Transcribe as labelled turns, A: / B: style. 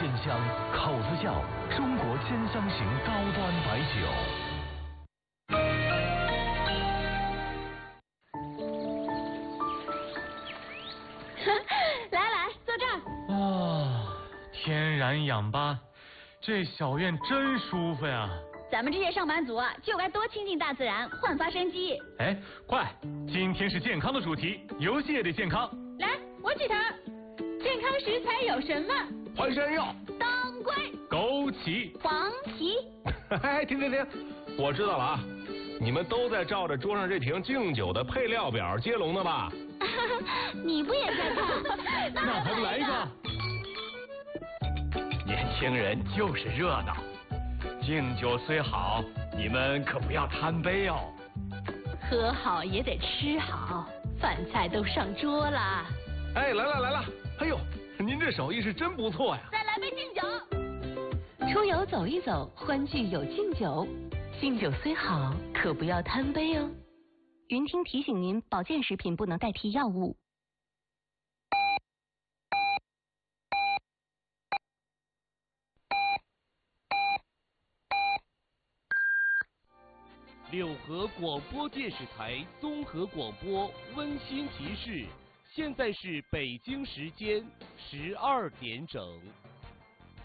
A: 鲜香，口子窖，中国兼香型高端白酒。
B: 来，坐这儿。
C: 啊，天然氧吧，这小院真舒服呀。
B: 咱们这些上班族啊，就该多亲近大自然，焕发生机。
C: 哎，快，今天是健康的主题，游戏也得健康。
B: 来，我举头。健康食材有什么？
D: 淮山药、
B: 当归、
C: 枸杞、
B: 黄芪。
D: 哎，停，我知道了啊，你们都在照着桌上这瓶敬酒的配料表接龙呢吧？
B: 你不也在看？
C: 那还不来一个？
E: 年轻人就是热闹，敬酒虽好，你们可不要贪杯哦。
F: 喝好也得吃好，饭菜都上桌了。
D: 哎，来了！哎呦，您这手艺是真不错呀！
B: 再来杯敬酒。
F: 出游走一走，欢聚有敬酒。敬酒虽好，可不要贪杯哦。云听提醒您，保健食品不能代替药物。
G: 六合广播电视台综合广播温馨提示：现在是北京时间12点整。